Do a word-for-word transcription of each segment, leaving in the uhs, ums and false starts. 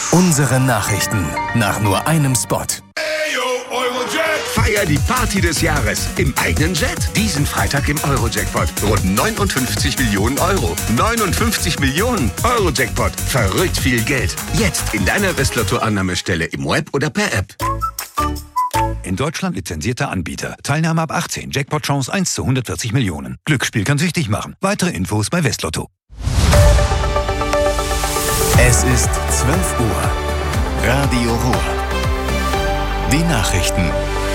Unsere Nachrichten nach nur einem Spot. Feier die Party des Jahres im eigenen Jet. Diesen Freitag im Euro-Jackpot. Rund neunundfünfzig Millionen Euro. neunundfünfzig Millionen Euro-Jackpot. Verrückt viel Geld. Jetzt in deiner Westlotto-Annahmestelle im Web oder per App. In Deutschland lizenzierter Anbieter. Teilnahme ab achtzehn. Jackpot-Chance eins zu hundertvierzig Millionen. Glücksspiel kann süchtig machen. Weitere Infos bei Westlotto. Es ist zwölf Uhr. Radio Ruhr. Die Nachrichten.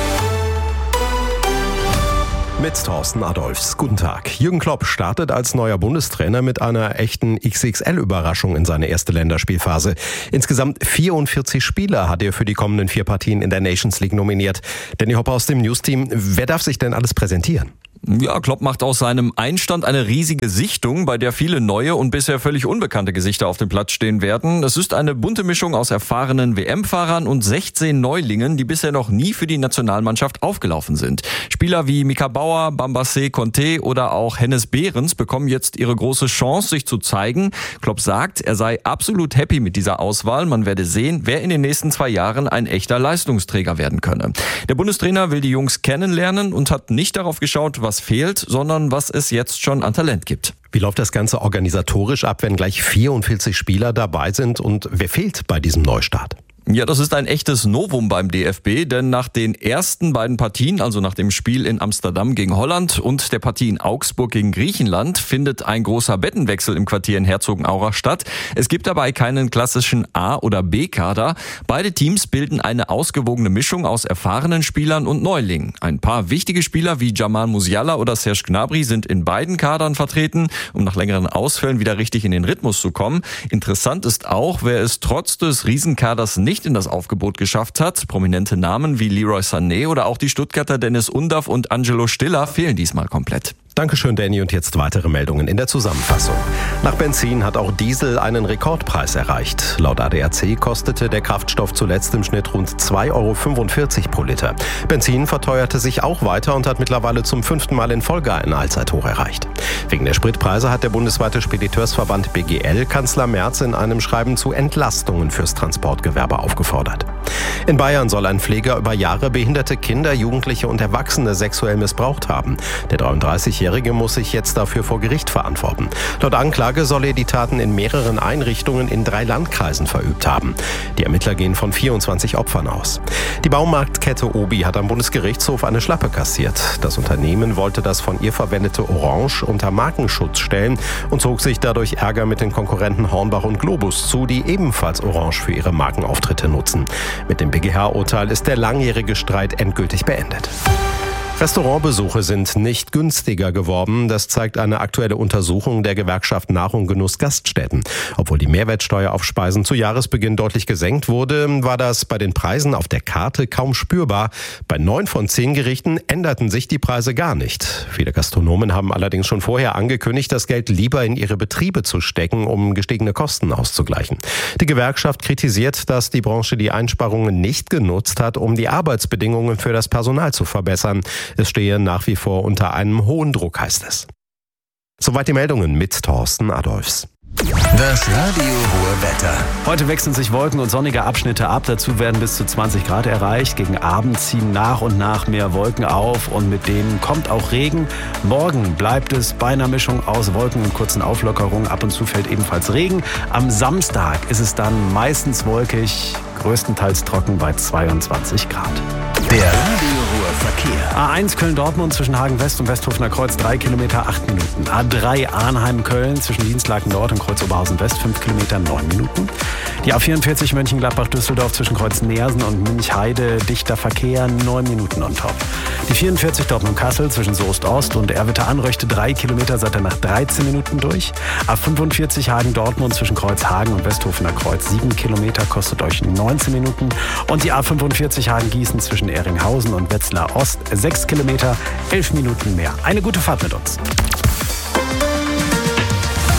Mit Thorsten Adolfs. Guten Tag. Jürgen Klopp startet als neuer Bundestrainer mit einer echten X X L-Überraschung in seine erste Länderspielphase. Insgesamt vierundvierzig Spieler hat er für die kommenden vier Partien in der Nations League nominiert. Danny Hopper aus dem News-Team. Wer darf sich denn alles präsentieren? Ja, Klopp macht aus seinem Einstand eine riesige Sichtung, bei der viele neue und bisher völlig unbekannte Gesichter auf dem Platz stehen werden. Es ist eine bunte Mischung aus erfahrenen W M-Fahrern und sechzehn Neulingen, die bisher noch nie für die Nationalmannschaft aufgelaufen sind. Spieler wie Mika Bauer, Bambassé Conté oder auch Hennes Behrens bekommen jetzt ihre große Chance, sich zu zeigen. Klopp sagt, er sei absolut happy mit dieser Auswahl. Man werde sehen, wer in den nächsten zwei Jahren ein echter Leistungsträger werden könne. Der Bundestrainer will die Jungs kennenlernen und hat nicht darauf geschaut, was fehlt, sondern was es jetzt schon an Talent gibt. Wie läuft das Ganze organisatorisch ab, wenn gleich vierundvierzig Spieler dabei sind, und wer fehlt bei diesem Neustart? Ja, das ist ein echtes Novum beim D F B, denn nach den ersten beiden Partien, also nach dem Spiel in Amsterdam gegen Holland und der Partie in Augsburg gegen Griechenland, findet ein großer Bettenwechsel im Quartier in Herzogenaurach statt. Es gibt dabei keinen klassischen A- oder B-Kader. Beide Teams bilden eine ausgewogene Mischung aus erfahrenen Spielern und Neulingen. Ein paar wichtige Spieler wie Jamal Musiala oder Serge Gnabry sind in beiden Kadern vertreten, um nach längeren Ausfällen wieder richtig in den Rhythmus zu kommen. Interessant ist auch, wer es trotz des Riesenkaders nicht nicht in das Aufgebot geschafft hat. Prominente Namen wie Leroy Sané oder auch die Stuttgarter Dennis Undaff und Angelo Stiller fehlen diesmal komplett. Dankeschön, Danny. Und jetzt weitere Meldungen in der Zusammenfassung. Nach Benzin hat auch Diesel einen Rekordpreis erreicht. Laut A D A C kostete der Kraftstoff zuletzt im Schnitt rund zwei Euro fünfundvierzig pro Liter. Benzin verteuerte sich auch weiter und hat mittlerweile zum fünften Mal in Folge ein Allzeithoch erreicht. Wegen der Spritpreise hat der bundesweite Spediteursverband B G L Kanzler Merz in einem Schreiben zu Entlastungen fürs Transportgewerbe aufgefordert. In Bayern soll ein Pfleger über Jahre behinderte Kinder, Jugendliche und Erwachsene sexuell missbraucht haben. Der dreiunddreißigjährige muss sich jetzt dafür vor Gericht verantworten. Laut Anklage soll er die Taten in mehreren Einrichtungen in drei Landkreisen verübt haben. Die Ermittler gehen von vierundzwanzig Opfern aus. Die Baumarktkette Obi hat am Bundesgerichtshof eine Schlappe kassiert. Das Unternehmen wollte das von ihr verwendete Orange unter Markenschutz stellen und zog sich dadurch Ärger mit den Konkurrenten Hornbach und Globus zu, die ebenfalls Orange für ihre Markenauftritte nutzen. Mit dem B G H-Urteil ist der langjährige Streit endgültig beendet. Restaurantbesuche sind nicht günstiger geworden. Das zeigt eine aktuelle Untersuchung der Gewerkschaft Nahrung Genuss Gaststätten. Obwohl die Mehrwertsteuer auf Speisen zu Jahresbeginn deutlich gesenkt wurde, war das bei den Preisen auf der Karte kaum spürbar. Bei neun von zehn Gerichten änderten sich die Preise gar nicht. Viele Gastronomen haben allerdings schon vorher angekündigt, das Geld lieber in ihre Betriebe zu stecken, um gestiegene Kosten auszugleichen. Die Gewerkschaft kritisiert, dass die Branche die Einsparungen nicht genutzt hat, um die Arbeitsbedingungen für das Personal zu verbessern. Es stehe nach wie vor unter einem hohen Druck, heißt es. Soweit die Meldungen mit Thorsten Adolfs. Das Radio Ruhr Wetter. Heute wechseln sich Wolken und sonnige Abschnitte ab. Dazu werden bis zu zwanzig Grad erreicht. Gegen Abend ziehen nach und nach mehr Wolken auf und mit denen kommt auch Regen. Morgen bleibt es bei einer Mischung aus Wolken und kurzen Auflockerungen. Ab und zu fällt ebenfalls Regen. Am Samstag ist es dann meistens wolkig, größtenteils trocken bei zweiundzwanzig Grad. Der Radio Ruhr Verkehr. A eins Köln-Dortmund zwischen Hagen West und Westhofener Kreuz drei Kilometer, acht Minuten. A drei Arnheim-Köln zwischen Dienstlaken Nord und Kreuz Oberhausen West fünf Kilometer, neun Minuten. Die A vierundvierzig Mönchengladbach-Düsseldorf zwischen Kreuz Neersen und Münchheide dichter Verkehr, neun Minuten on top. Die vierundvierzig Dortmund-Kassel zwischen Soest-Ost und Erwitte-Anröchte drei Kilometer, seid ihr nach dreizehn Minuten durch. A fünfundvierzig Hagen-Dortmund zwischen Kreuz Hagen und Westhofener Kreuz sieben Kilometer, kostet euch neunzehn Minuten. Und die A fünfundvierzig Hagen-Gießen zwischen Ehringhausen und Wetzlar Ost sechs Kilometer, elf Minuten mehr. Eine gute Fahrt mit uns.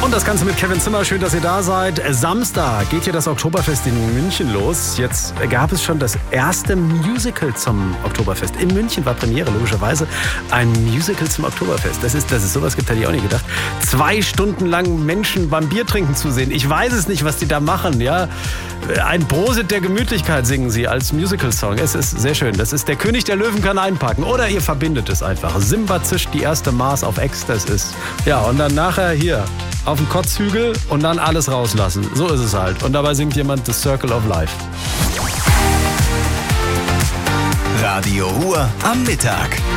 Und das Ganze mit Kevin Zimmer. Schön, dass ihr da seid. Samstag geht hier das Oktoberfest in München los. Jetzt gab es schon das erste Musical zum Oktoberfest. In München war Premiere, logischerweise. Ein Musical zum Oktoberfest. Das ist, dass es sowas gibt, hätte ich auch nicht gedacht. Zwei Stunden lang Menschen beim Biertrinken zu sehen. Ich weiß es nicht, was die da machen. Ja, ein Prosit der Gemütlichkeit singen sie als Musical-Song. Es ist sehr schön. Das ist Der König der Löwen kann einpacken. Oder ihr verbindet es einfach. Simba zischt die erste Maß auf Ex. Das ist, ja, und dann nachher hier auf dem Kotzhügel und dann alles rauslassen. So ist es halt. Und dabei singt jemand The Circle of Life. Radio Ruhr am Mittag.